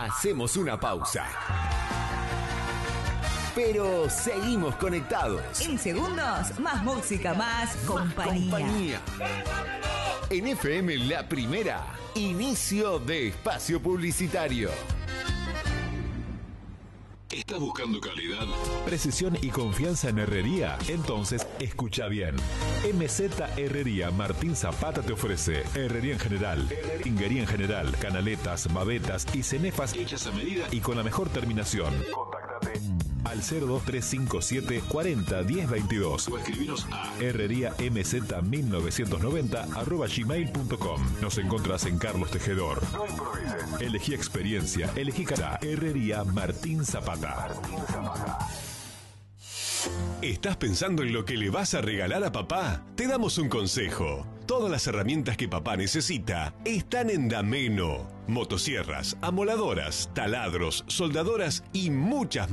hacemos una pausa. Pero seguimos conectados. En segundos, más música, más compañía. En FM La Primera, inicio de espacio publicitario. ¿Estás buscando calidad, precisión y confianza en herrería? Entonces, escucha bien. MZ Herrería Martín Zapata te ofrece herrería en general, tinguería en general, canaletas, mavetas y cenefas hechas a medida y con la mejor terminación. Contáctate al 02357 40 10 22 o escribinos a herreríamz1990@gmail.com. Nos encontrás en Carlos Tejedor. No improvises. Elegí experiencia, elegí cara. Herrería Martín Zapata. ¿Estás pensando en lo que le vas a regalar a papá? Te damos un consejo. Todas las herramientas que papá necesita están en Dameno. Motosierras, amoladoras, taladros, soldadoras y muchas